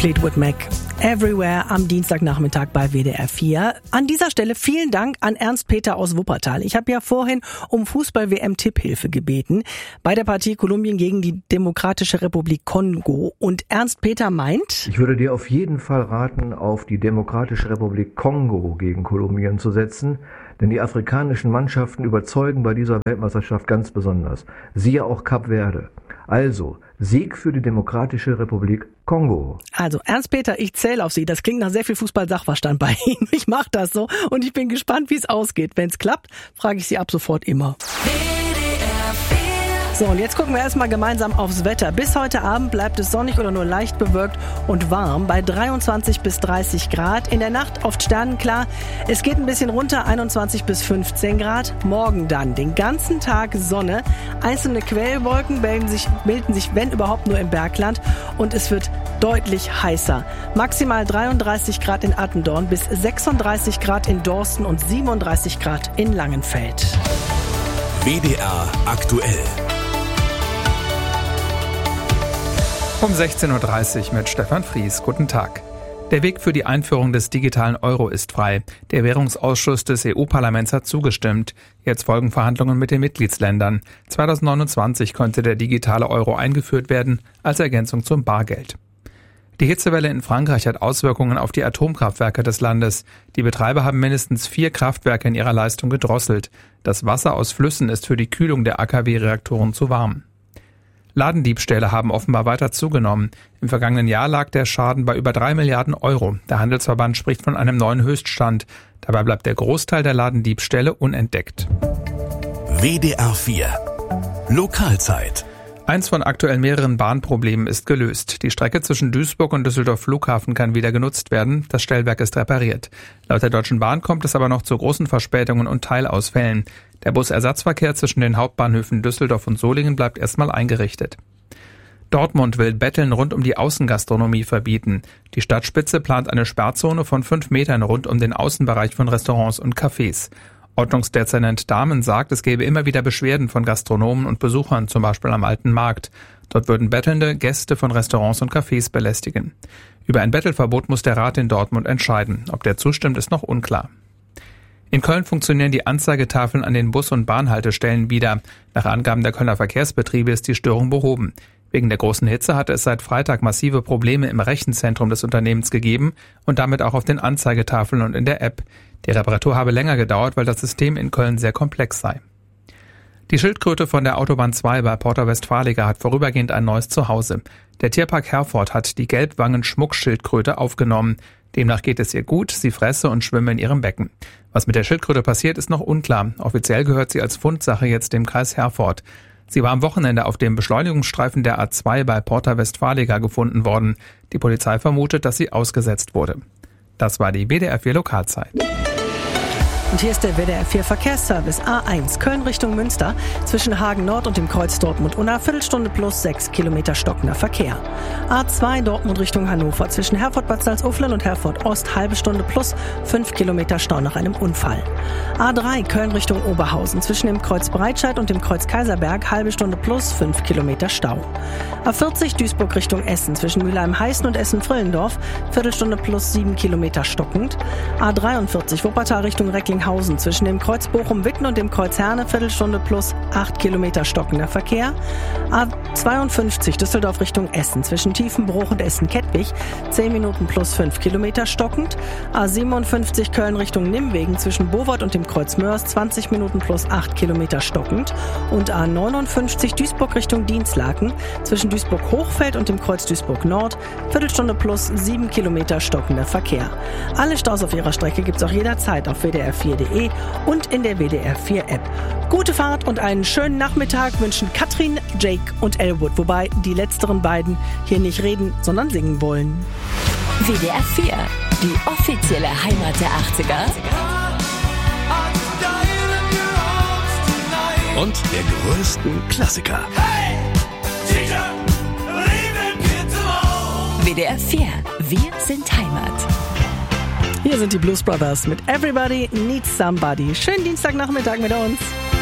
Fleetwood Mac. Everywhere am Dienstagnachmittag bei WDR 4. An dieser Stelle vielen Dank an Ernst-Peter aus Wuppertal. Ich habe ja vorhin um Fußball-WM-Tipphilfe gebeten bei der Partie Kolumbien gegen die Demokratische Republik Kongo. Und Ernst-Peter meint: Ich würde dir auf jeden Fall raten, auf die Demokratische Republik Kongo gegen Kolumbien zu setzen, denn die afrikanischen Mannschaften überzeugen bei dieser Weltmeisterschaft ganz besonders. Siehe auch Kap Verde. Also, Sieg für die Demokratische Republik Kongo. Also, Ernst-Peter, ich zähle auf Sie. Das klingt nach sehr viel Fußball-Sachverstand bei Ihnen. Ich mache das so und ich bin gespannt, wie es ausgeht. Wenn es klappt, frage ich Sie ab sofort immer. So, und jetzt gucken wir erstmal gemeinsam aufs Wetter. Bis heute Abend bleibt es sonnig oder nur leicht bewölkt und warm bei 23 bis 30 Grad. In der Nacht oft sternenklar. Es geht ein bisschen runter, 21 bis 15 Grad. Morgen dann den ganzen Tag Sonne. Einzelne Quellwolken bilden sich, wenn überhaupt, nur im Bergland. Und es wird deutlich heißer. Maximal 33 Grad in Attendorn bis 36 Grad in Dorsten und 37 Grad in Langenfeld. WDR aktuell. Um 16.30 Uhr mit Stefan Fries. Guten Tag. Der Weg für die Einführung des digitalen Euro ist frei. Der Währungsausschuss des EU-Parlaments hat zugestimmt. Jetzt folgen Verhandlungen mit den Mitgliedsländern. 2029 könnte der digitale Euro eingeführt werden als Ergänzung zum Bargeld. Die Hitzewelle in Frankreich hat Auswirkungen auf die Atomkraftwerke des Landes. Die Betreiber haben mindestens 4 Kraftwerke in ihrer Leistung gedrosselt. Das Wasser aus Flüssen ist für die Kühlung der AKW-Reaktoren zu warm. Ladendiebstähle haben offenbar weiter zugenommen. Im vergangenen Jahr lag der Schaden bei über 3 Milliarden Euro. Der Handelsverband spricht von einem neuen Höchststand. Dabei bleibt der Großteil der Ladendiebstähle unentdeckt. WDR 4 Lokalzeit. Eins von aktuell mehreren Bahnproblemen ist gelöst. Die Strecke zwischen Duisburg und Düsseldorf Flughafen kann wieder genutzt werden. Das Stellwerk ist repariert. Laut der Deutschen Bahn kommt es aber noch zu großen Verspätungen und Teilausfällen. Der Busersatzverkehr zwischen den Hauptbahnhöfen Düsseldorf und Solingen bleibt erstmal eingerichtet. Dortmund will Betteln rund um die Außengastronomie verbieten. Die Stadtspitze plant eine Sperrzone von 5 Metern rund um den Außenbereich von Restaurants und Cafés. Ordnungsdezernent Dahmen sagt, es gäbe immer wieder Beschwerden von Gastronomen und Besuchern, zum Beispiel am Alten Markt. Dort würden Bettelnde Gäste von Restaurants und Cafés belästigen. Über ein Bettelverbot muss der Rat in Dortmund entscheiden. Ob der zustimmt, ist noch unklar. In Köln funktionieren die Anzeigetafeln an den Bus- und Bahnhaltestellen wieder. Nach Angaben der Kölner Verkehrsbetriebe ist die Störung behoben. Wegen der großen Hitze hatte es seit Freitag massive Probleme im Rechenzentrum des Unternehmens gegeben und damit auch auf den Anzeigetafeln und in der App. Die Reparatur habe länger gedauert, weil das System in Köln sehr komplex sei. Die Schildkröte von der Autobahn 2 bei Porta Westfalica hat vorübergehend ein neues Zuhause. Der Tierpark Herford hat die Gelbwangen-Schmuckschildkröte aufgenommen. Demnach geht es ihr gut, sie fresse und schwimme in ihrem Becken. Was mit der Schildkröte passiert, ist noch unklar. Offiziell gehört sie als Fundsache jetzt dem Kreis Herford. Sie war am Wochenende auf dem Beschleunigungsstreifen der A2 bei Porta Westfalica gefunden worden. Die Polizei vermutet, dass sie ausgesetzt wurde. Das war die WDR 4 Lokalzeit. Und hier ist der WDR 4 Verkehrsservice. A1 Köln Richtung Münster zwischen Hagen Nord und dem Kreuz Dortmund-Unna, Viertelstunde plus 6 Kilometer stockender Verkehr. A2 Dortmund Richtung Hannover zwischen Herford-Bad Salzuflen und Herford-Ost, halbe Stunde plus 5 Kilometer Stau nach einem Unfall. A3 Köln Richtung Oberhausen zwischen dem Kreuz Breitscheid und dem Kreuz Kaiserberg, halbe Stunde plus 5 Kilometer Stau. A40 Duisburg Richtung Essen zwischen Mülheim-Heißen und Essen-Frillendorf, Viertelstunde plus 7 Kilometer stockend. A43 Wuppertal Richtung Recklinghausen zwischen dem Kreuz Bochum-Witten und dem Kreuz Herne, Viertelstunde plus 8 Kilometer stockender Verkehr. A52 Düsseldorf Richtung Essen zwischen Tiefenbruch und Essen-Kettwig, 10 Minuten plus 5 Kilometer stockend. A57 Köln Richtung Nimwegen zwischen Bowort und dem Kreuz Mörs, 20 Minuten plus 8 Kilometer stockend. Und A59 Duisburg Richtung Dienstlaken zwischen Duisburg-Hochfeld und dem Kreuz Duisburg-Nord, Viertelstunde plus 7 Kilometer stockender Verkehr. Alle Staus auf ihrer Strecke gibt's auch jederzeit auf WDR4.de und in der WDR 4 App. Gute Fahrt und einen schönen Nachmittag wünschen Katrin, Jake und Elwood, wobei die letzteren beiden hier nicht reden, sondern singen wollen. WDR 4, die offizielle Heimat der 80er. Und der größten Klassiker. WDR 4, wir sind Heimat. Hier sind die Blues Brothers mit Everybody Needs Somebody. Schönen Dienstagnachmittag mit uns.